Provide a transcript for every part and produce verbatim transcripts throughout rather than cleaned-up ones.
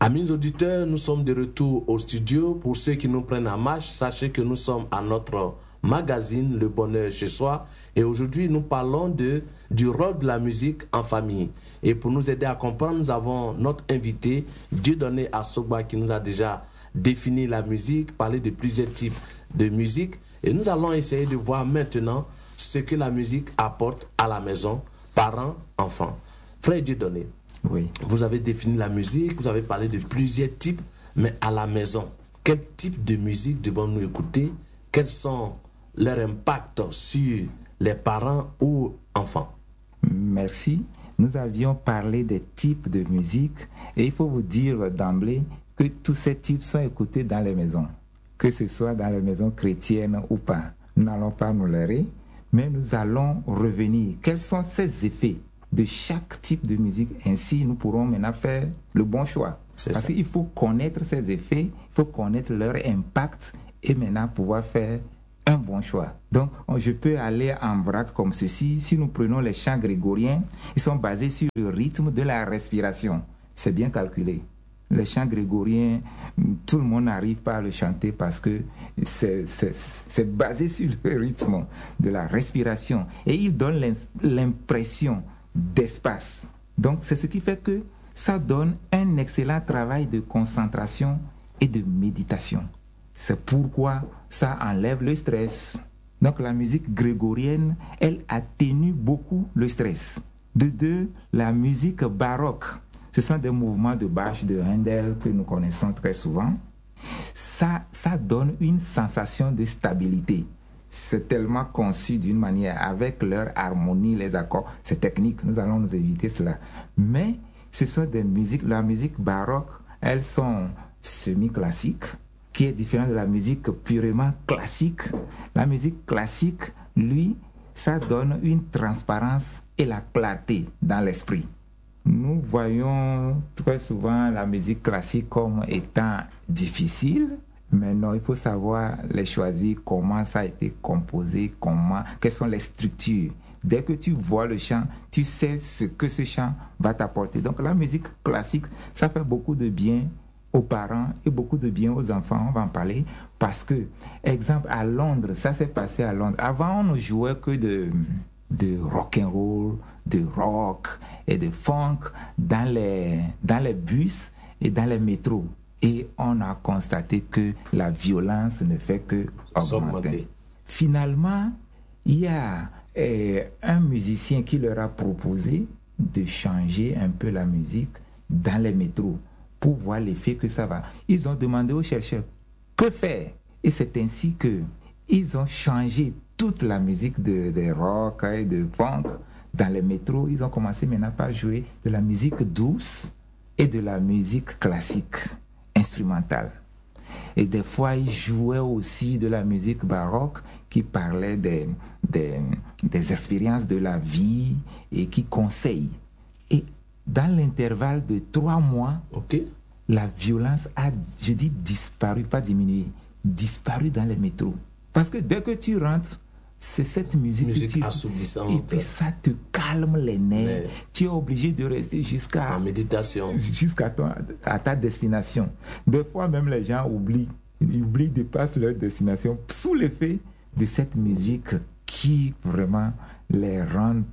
Amis auditeurs, nous sommes de retour au studio. Pour ceux qui nous prennent en marche, sachez que nous sommes à notre magazine Le Bonheur chez soi. Et aujourd'hui, nous parlons de, du rôle de la musique en famille. Et pour nous aider à comprendre, nous avons notre invité, Dieudonné Asogba, qui nous a déjà défini la musique, parlé de plusieurs types de musique. Et nous allons essayer de voir maintenant ce que la musique apporte à la maison, parents, enfants. Frère Dieudonné, oui. Vous avez défini la musique, vous avez parlé de plusieurs types, mais à la maison, quel type de musique devons-nous écouter? Quels sont leurs impacts sur les parents ou enfants? Merci. Nous avions parlé des types de musique et il faut vous dire d'emblée que tous ces types sont écoutés dans les maisons, que ce soit dans les maisons chrétiennes ou pas. Nous n'allons pas nous leurrer, mais nous allons revenir. Quels sont ces effets de chaque type de musique? Ainsi, nous pourrons maintenant faire le bon choix. C'est Parce ça. qu'il faut connaître ces effets, il faut connaître leur impact et maintenant pouvoir faire un bon choix. Donc, je peux aller en vrac comme ceci. Si nous prenons les chants grégoriens, ils sont basés sur le rythme de la respiration. C'est bien calculé. Les chants grégoriens, tout le monde n'arrive pas à le chanter parce que c'est, c'est, c'est basé sur le rythme de la respiration. Et il donne l'impression d'espace. Donc, c'est ce qui fait que ça donne un excellent travail de concentration et de méditation. C'est pourquoi ça enlève le stress. Donc, la musique grégorienne, elle atténue beaucoup le stress. De deux, la musique baroque. Ce sont des mouvements de Bach, de Handel que nous connaissons très souvent. Ça, ça donne une sensation de stabilité. C'est tellement conçu d'une manière, avec leur harmonie, les accords, c'est technique, nous allons nous éviter cela. Mais ce sont des musiques, la musique baroque, elles sont semi-classiques, qui est différente de la musique purement classique. La musique classique, lui, ça donne une transparence et la clarté dans l'esprit. Nous voyons très souvent la musique classique comme étant difficile, mais non, il faut savoir les choisir, comment ça a été composé, comment, quelles sont les structures. Dès que tu vois le chant, tu sais ce que ce chant va t'apporter. Donc la musique classique, ça fait beaucoup de bien aux parents et beaucoup de bien aux enfants, on va en parler, parce que, exemple, à Londres, ça s'est passé à Londres. Avant, on ne jouait que de, de rock'n'roll, de rock et de funk dans les, dans les bus et dans les métros. Et on a constaté que la violence ne fait que augmenter. Finalement, il y a euh, un musicien qui leur a proposé de changer un peu la musique dans les métros pour voir l'effet que ça va. Ils ont demandé aux chercheurs que faire. Et c'est ainsi qu'ils ont changé toute la musique de, de rock et de funk dans les métros. Ils ont commencé maintenant par jouer de la musique douce et de la musique classique, instrumentale. Et des fois, ils jouaient aussi de la musique baroque qui parlait des, des, des expériences de la vie et qui conseille. Et dans l'intervalle de trois mois, okay. La violence a, je dis, disparu, pas diminué, disparu dans les métros. Parce que dès que tu rentres, c'est cette musique, musique que tu, assourdissante. Et puis ça te calme les nerfs. Mais tu es obligé de rester jusqu'à en méditation, jusqu'à ton, à ta destination. Des fois même les gens oublient, ils oublient de passer leur destination sous l'effet de cette musique qui vraiment les rend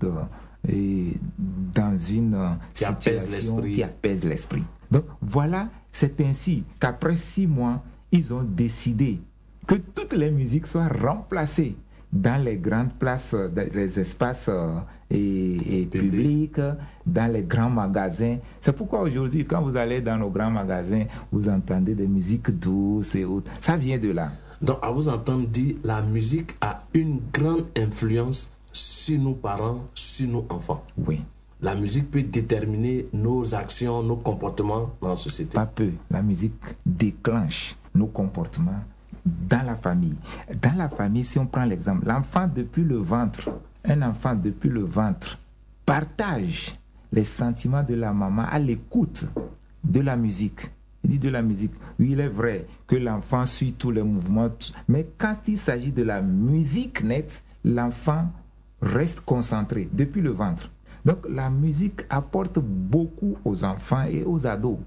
et, dans une qui situation apaise qui apaise l'esprit. Donc voilà, c'est ainsi qu'après six mois, ils ont décidé que toutes les musiques soient remplacées dans les grandes places, dans les espaces euh, et, et publics, dans les grands magasins. C'est pourquoi aujourd'hui, quand vous allez dans nos grands magasins, vous entendez des musiques douces et autres. Ça vient de là. Donc, à vous entendre dire, la musique a une grande influence sur nos parents, sur nos enfants. Oui. La musique peut déterminer nos actions, nos comportements dans la société. Pas peu. La musique déclenche nos comportements dans la famille. Dans la famille, si on prend l'exemple, l'enfant depuis le ventre, un enfant depuis le ventre partage les sentiments de la maman à l'écoute de la musique. Il dit de la musique. Oui, il est vrai que l'enfant suit tous les mouvements, mais quand il s'agit de la musique nette, l'enfant reste concentré depuis le ventre. Donc la musique apporte beaucoup aux enfants et aux ados.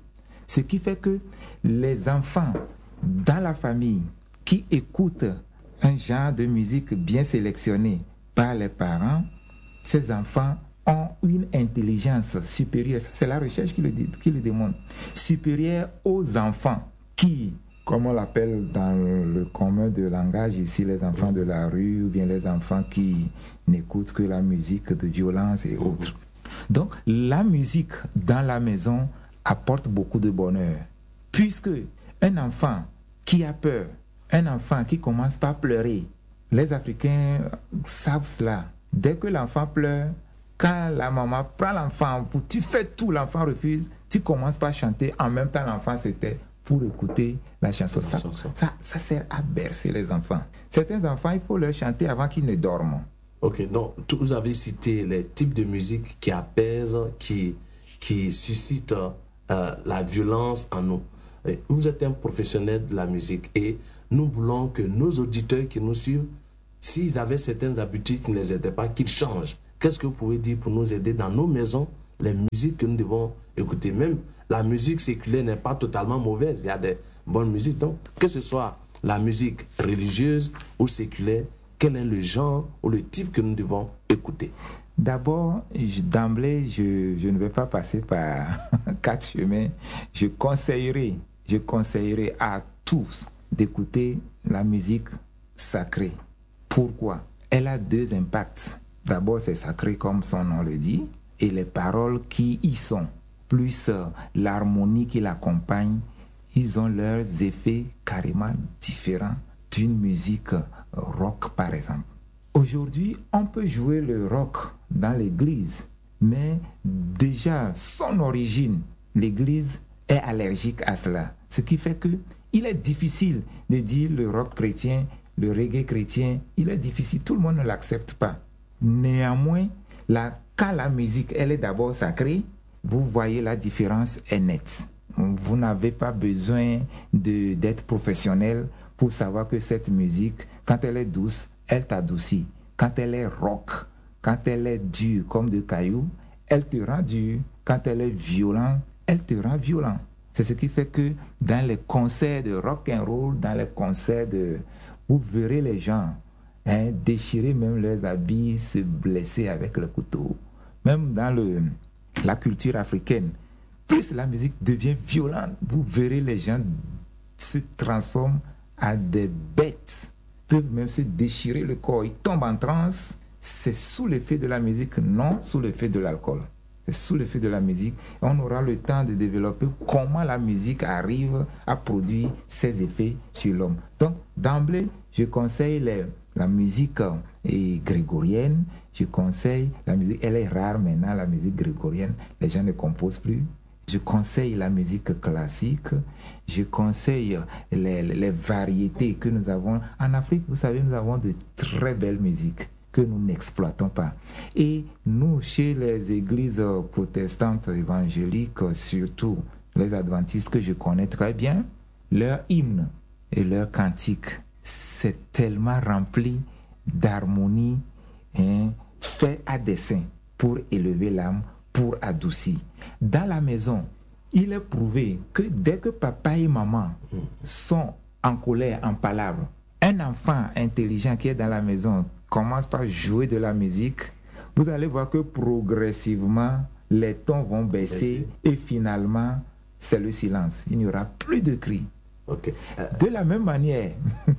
Ce qui fait que les enfants dans la famille qui écoutent un genre de musique bien sélectionné par les parents, ces enfants ont une intelligence supérieure, ça c'est la recherche qui le, dit, qui le démontre, supérieure aux enfants qui, comme on l'appelle dans le commun de langage ici, les enfants de la rue ou bien les enfants qui n'écoutent que la musique de violence et autres. Donc la musique dans la maison apporte beaucoup de bonheur, puisque un enfant qui a peur, un enfant qui commence par pleurer, les Africains savent cela. Dès que l'enfant pleure, quand la maman prend l'enfant, tu fais tout, l'enfant refuse, tu commences par chanter, en même temps l'enfant se tait pour écouter la chanson. Ça, ça, ça sert à bercer les enfants. Certains enfants, il faut leur chanter avant qu'ils ne dorment. Ok, donc vous avez cité les types de musique qui apaisent, qui, qui suscitent euh, la violence en nous. Et vous êtes un professionnel de la musique et nous voulons que nos auditeurs qui nous suivent, s'ils avaient certaines habitudes qui ne les aidaient pas, qu'ils changent. Qu'est-ce que vous pouvez dire pour nous aider dans nos maisons, les musiques que nous devons écouter? Même la musique séculaire n'est pas totalement mauvaise, il y a des bonnes musiques. Donc, que ce soit la musique religieuse ou séculaire, quel est le genre ou le type que nous devons écouter? D'abord, d'emblée, je, je ne vais pas passer par quatre chemins. Je conseillerais, je conseillerais à tous d'écouter la musique sacrée. Pourquoi? Elle a deux impacts. D'abord, c'est sacré comme son nom le dit, et les paroles qui y sont, plus l'harmonie qui l'accompagne, ils ont leurs effets carrément différents d'une musique rock, par exemple. Aujourd'hui, on peut jouer le rock dans l'église, mais déjà, son origine, l'église est allergique à cela. Ce qui fait que il est difficile de dire le rock chrétien, le reggae chrétien, il est difficile, tout le monde ne l'accepte pas. Néanmoins, la, quand la musique, elle est d'abord sacrée, vous voyez la différence est nette. Vous n'avez pas besoin de, d'être professionnel pour savoir que cette musique, quand elle est douce, elle t'adoucit. Quand elle est rock, quand elle est dure comme de cailloux, elle te rend dur. Quand elle est violente, elle te rend violent. C'est ce qui fait que dans les concerts de rock and roll, dans les concerts de... Vous verrez les gens hein, déchirer même leurs habits, se blesser avec le couteau. Même dans le, la culture africaine, plus la musique devient violente, vous verrez les gens se transforment en des bêtes, peuvent même se déchirer le corps, ils tombent en transe. C'est sous l'effet de la musique, non sous l'effet de l'alcool. C'est sous l'effet de la musique. On aura le temps de développer comment la musique arrive à produire ses effets sur l'homme. Donc, d'emblée, je conseille les, la musique et grégorienne. Je conseille la musique, elle est rare maintenant, la musique grégorienne. Les gens ne composent plus. Je conseille la musique classique. Je conseille les, les variétés que nous avons. En Afrique, vous savez, nous avons de très belles musiques que nous n'exploitons pas. Et nous, chez les églises protestantes évangéliques, surtout les adventistes que je connais très bien, leur hymne et leur cantique, c'est tellement rempli d'harmonie, hein, fait à dessein pour élever l'âme, pour adoucir. Dans la maison, il est prouvé que dès que papa et maman sont en colère, en palabres, un enfant intelligent qui est dans la maison commence par jouer de la musique, vous allez voir que progressivement, les tons vont baisser et finalement, c'est le silence. Il n'y aura plus de cris. Okay. Euh... De la même manière,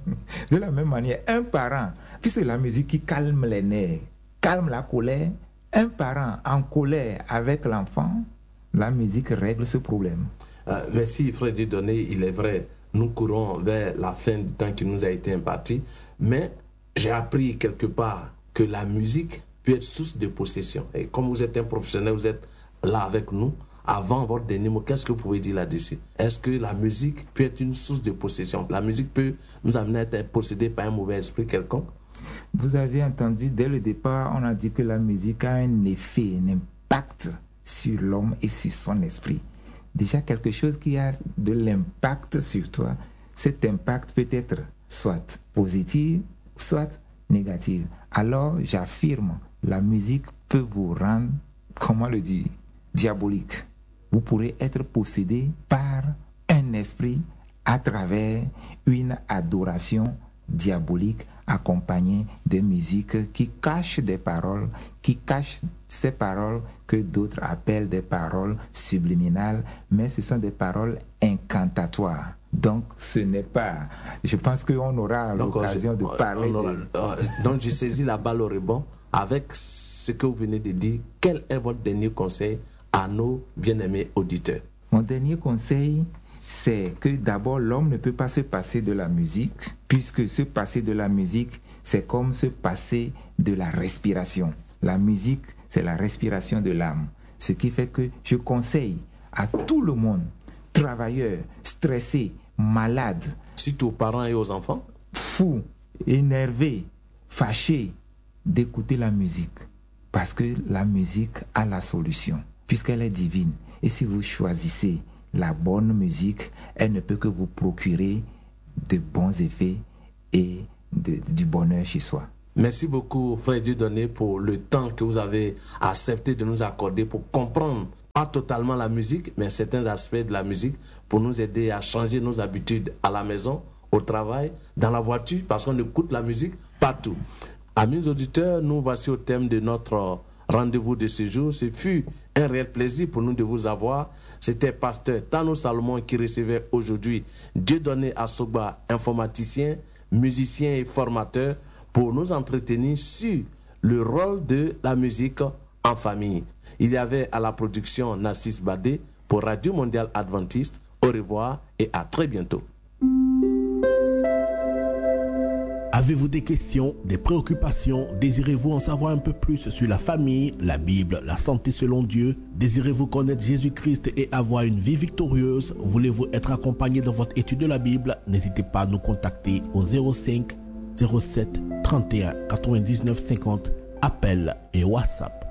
de la même manière, un parent, puisque la musique qui calme les nerfs, calme la colère, un parent en colère avec l'enfant, la musique règle ce problème. Euh, merci Frère Dieudonné, il est vrai, nous courons vers la fin du temps qui nous a été imparti, mais j'ai appris quelque part que la musique peut être source de possession. Et comme vous êtes un professionnel, vous êtes là avec nous. Avant votre dernier mot, qu'est-ce que vous pouvez dire là-dessus? Est-ce que la musique peut être une source de possession? La musique peut nous amener à être possédés par un mauvais esprit quelconque? Vous avez entendu, dès le départ, on a dit que la musique a un effet, un impact sur l'homme et sur son esprit. Déjà, quelque chose qui a de l'impact sur toi, cet impact peut être soit positif, soit négative. Alors, j'affirme, la musique peut vous rendre, comment le dire, diabolique. vous pourrez être possédé par un esprit à travers une adoration diabolique accompagnée de musiques qui cachent des paroles, qui cachent ces paroles que d'autres appellent des paroles subliminales, mais ce sont des paroles incantatoires. Donc, ce n'est pas... Je pense qu'on aura donc, l'occasion de parler... Aura, de... Euh, donc, j'ai saisi la balle au rebond avec ce que vous venez de dire. Quel est votre dernier conseil à nos bien-aimés auditeurs? Mon dernier conseil, c'est que d'abord, l'homme ne peut pas se passer de la musique, puisque se passer de la musique, c'est comme se passer de la respiration. La musique, c'est la respiration de l'âme. Ce qui fait que je conseille à tout le monde, travailleurs, stressés, malades, surtout aux parents et aux enfants, fous, énervés, fâchés, d'écouter la musique. Parce que la musique a la solution, puisqu'elle est divine. Et si vous choisissez la bonne musique, elle ne peut que vous procurer de bons effets et de, du bonheur chez soi. Merci beaucoup, Frère Dieudonné, pour le temps que vous avez accepté de nous accorder pour comprendre, pas totalement la musique, mais certains aspects de la musique, pour nous aider à changer nos habitudes à la maison, au travail, dans la voiture, parce qu'on écoute la musique partout. Amis auditeurs, nous voici au thème de notre rendez-vous de ce jour. Ce fut un réel plaisir pour nous de vous avoir. C'était Pasteur Tano Salomon qui recevait aujourd'hui Dieudonné Asogba, informaticien, musicien et formateur, pour nous entretenir sur le rôle de la musique en famille. Il y avait à la production Nassis Badé pour Radio Mondiale Adventiste. Au revoir et à très bientôt. Avez-vous des questions, des préoccupations? Désirez-vous en savoir un peu plus sur la famille, la Bible, la santé selon Dieu? Désirez-vous connaître Jésus-Christ et avoir une vie victorieuse? Voulez-vous être accompagné dans votre étude de la Bible? N'hésitez pas à nous contacter au zéro cinq zéro sept trente et un quatre-vingt-dix-neuf cinquante, appel et WhatsApp.